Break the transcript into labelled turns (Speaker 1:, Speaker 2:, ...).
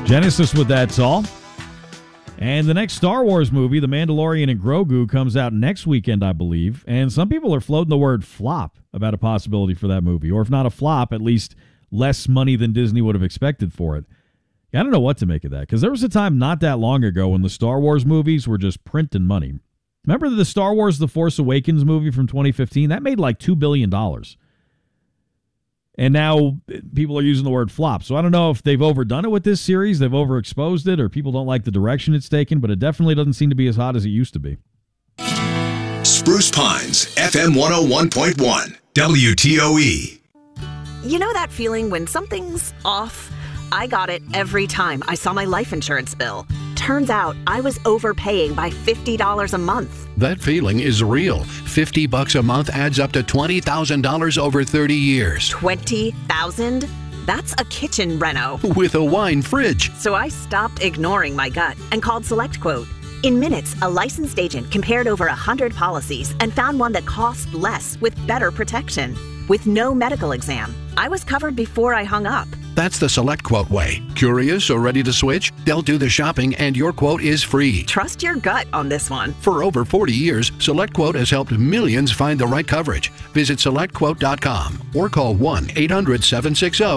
Speaker 1: Genesis with That's All. And the next Star Wars movie, The Mandalorian and Grogu, comes out next weekend, I believe. And some people are floating the word flop about a possibility for that movie. Or if not a flop, at least less money than Disney would have expected for it. I don't know what to make of that, because there was a time not that long ago when the Star Wars movies were just printing money. Remember the Star Wars The Force Awakens movie from 2015? That made like $2 billion. And now people are using the word flop. So I don't know if they've overdone it with this series, they've overexposed it, or people don't like the direction it's taken, but it definitely doesn't seem to be as hot as it used to be.
Speaker 2: Spruce Pines, FM 101.1, WTOE.
Speaker 3: You know that feeling when something's off? I got it every time I saw my life insurance bill. Turns out I was overpaying by $50 a month.
Speaker 4: That feeling is real. $50 a month adds up to $20,000 over 30 years.
Speaker 3: $20,000? That's a kitchen reno.
Speaker 4: With a wine fridge.
Speaker 3: So I stopped ignoring my gut and called SelectQuote. In minutes, a licensed agent compared over 100 policies and found one that cost less with better protection. With no medical exam, I was covered before I hung up.
Speaker 4: That's the SelectQuote way. Curious or ready to switch? They'll do the shopping and your quote is free.
Speaker 3: Trust your gut on this one.
Speaker 4: For over 40 years, SelectQuote has helped millions find the right coverage. Visit SelectQuote.com or call 1-800-760